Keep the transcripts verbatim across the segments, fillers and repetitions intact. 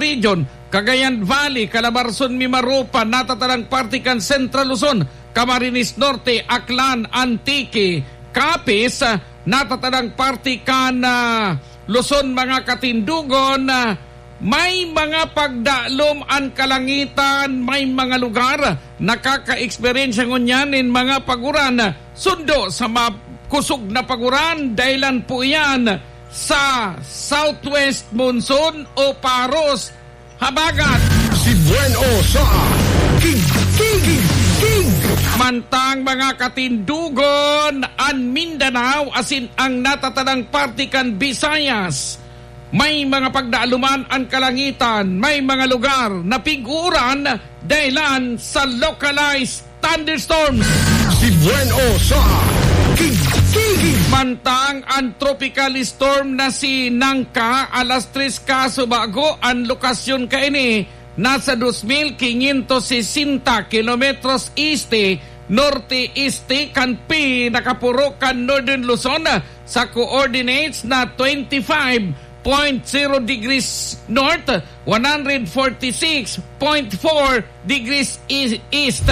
Region, Cagayan Valley, Calabarzon, Mimaropa, natatadang partikan Central Luzon, Camarines Norte, Aklan, Antique, Capiz, natatadang partikan uh, Luzon, mga katindugon, uh, may mga pagdalom ang kalangitan, may mga lugar nakaka-experience ngunyanin mga paguran, sundo sa makusog na paguran, dahilan po yan sa southwest monsoon o paros habagat. Si Bueno sa King, King, King, King. Mantang mga katindugon, ang Mindanao asin ang natatadang partikan Visayas, may mga pagdaaluman ang kalangitan, may mga lugar na piguran dahilan sa localized thunderstorms. Si Bueno sa King, King, King. Mantang ang tropical storm na si Nangka, alas tres kaso bago ang lokasyon kaini, nasa two thousand five hundred sixty kilometros este, norte-este kan pi nakapuro kan Northern Luzon sa coordinates na twenty-five point zero degrees north, one forty-six point four degrees east.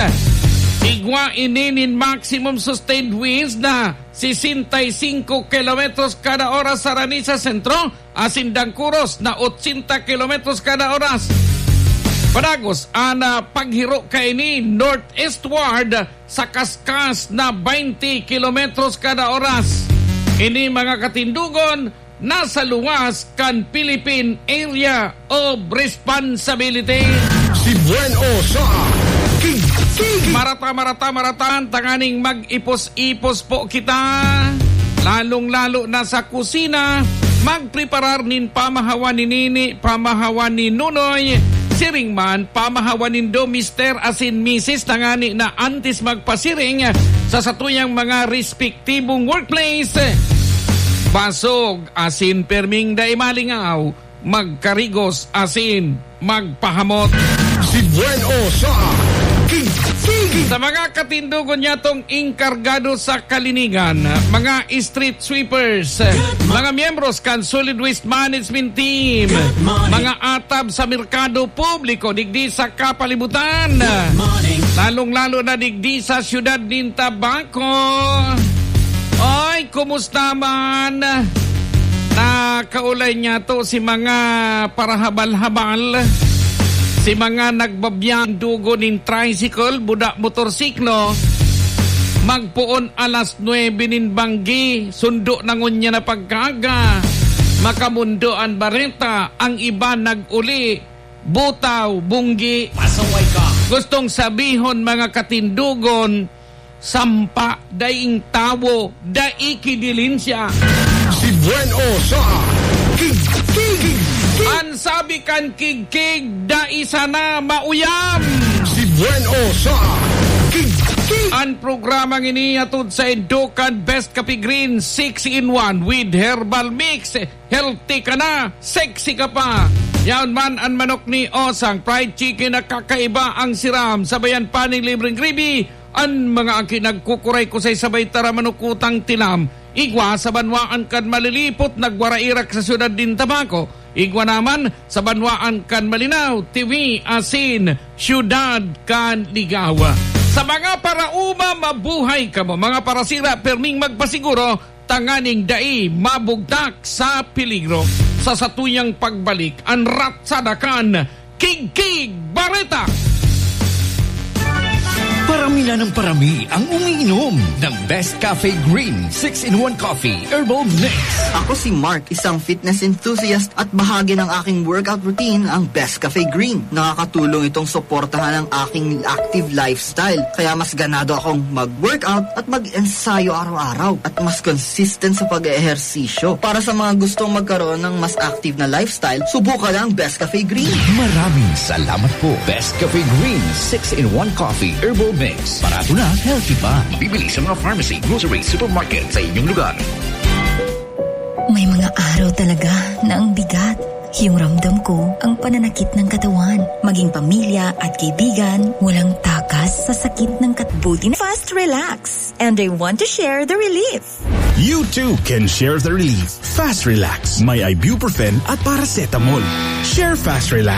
Igwa ininin maximum sustained winds na sixty-five kilometros kada oras sa Ranisa Sentro, asindang kuros na eighty kilometros kada oras. Padagos, ana paghiro kaini northeastward sa kaskas na twenty kilometros kada oras. Ini mga katindugon, nasa luwas kan Philippine Area of Responsibility. Si Bueno sa King, King. Marata, marata, maratan, tanganing mag-ipos-ipos po kita. Lalong-lalo na sa kusina, magpreparar nin pamahawan ni Nini, pamahawan ni Nunoy, siring man, pamahawan nindo Mister asin Missus tangani na antis magpasiring sa satuyang mga respektibong workplace. Basog asin perming day malingaw, magkarigos asin magpahamot. Si Bueno sa King, King. Sa mga katindugon niya tong inkargado sa kalinigan, mga street sweepers, mga miyembros kan Solid Waste Management Team, mga atab sa merkado publiko, digdi sa kapalibutan, lalong-lalo na digdi sa syudad din Tabaco. Oy, kumusta man? Nakaulay niya to si mga parahabal-habal, si mga nagbabiyang dugo nin tricycle, budak motorsiklo, magpuon alas nuwebe nin banggi, sundo nangunya na pagkaga, makamundo ang bareta, ang iba nag-uli, butaw, bunggi. Pasaway ka. Gustong sabihon mga katindugon, sampa, daing tawo, daiki dilinsya. Si Bueno sa King, King. An sabi kan kig-kig, da isa na mauyam. Si Bueno sa King, King. Ang programang ini atod sa Educan Best Coffee Green six in one with herbal mix. Healthy ka na, sexy ka pa. Yan man ang manok ni Osang, fried chicken na kakaiba ang siram, sabayan paning libreng gravy. Ang mga aki nagkukuray ko sa sabay tara manukutang tilam. Igwa sa banwaan kan malilipot, nagwarairak sa syudad din Tabaco. Igwa naman sa banwaan kan malinaw, T V asin, syudad kan Ligawa. Sa mga parauma, mabuhay ka mo. Mga parasira, perming magpasiguro, tanganing dai, mabugtak sa peligro. Sa satuyang pagbalik, ang ratsadakan, Kig-Kig Bareta. Parami na ng parami ang umiinom ng Best Cafe Green six in one Coffee Herbal Mix. Ako si Mark, isang fitness enthusiast at bahagi ng aking workout routine ang Best Cafe Green. Nakakatulong itong suportahan ang aking active lifestyle. Kaya mas ganado akong mag-workout at mag-ensayo araw-araw at mas consistent sa pag-ehersisyo. Para sa mga gustong magkaroon ng mas active na lifestyle, subukan ang Best Cafe Green. Maraming salamat po. Best Cafe Green six in one Coffee Herbal Mix. Barato na, healthy pa. Mabibili sa mga pharmacy, grocery, supermarket sa inyong lugar. May mga araw talaga na ang bigat. Yung ramdam ko, ang pananakit ng katawan. Maging pamilya at kaibigan, walang takas sa sakit ng katbuti. Fast Relax. And I want to share the relief. You too can share the relief. Fast Relax. May ibuprofen at paracetamol. Share Fast Relax.